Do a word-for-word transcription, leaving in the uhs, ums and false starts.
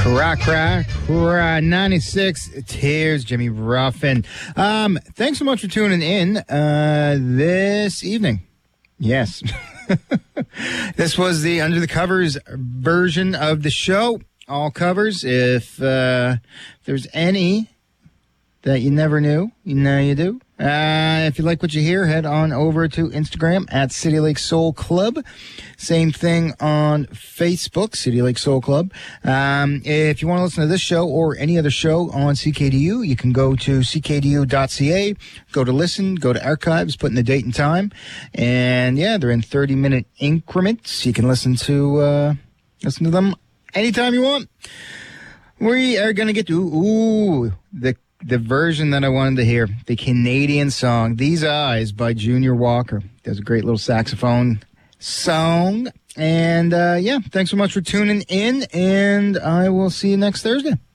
Crack, crack, crack, ninety-six Tears, Jimmy Ruffin. Um, thanks so much for tuning in uh, this evening. Yes. This was the Under the Covers version of the show. All covers. If, uh, if there's any that you never knew, you know you do. Uh, if you like what you hear, head on over to Instagram at City Lake Soul Club. Same thing on Facebook, City Lake Soul Club. Um, if you want to listen to this show or any other show on C K D U, you can go to c k d u dot c a, go to listen, go to archives, put in the date and time. And yeah, they're in thirty minute increments. You can listen to, uh, listen to them anytime you want. We are going to get to, ooh, the The version that I wanted to hear, the Canadian song, These Eyes by Junior Walker. There's a great little saxophone song. And, uh, yeah, thanks so much for tuning in, and I will see you next Thursday.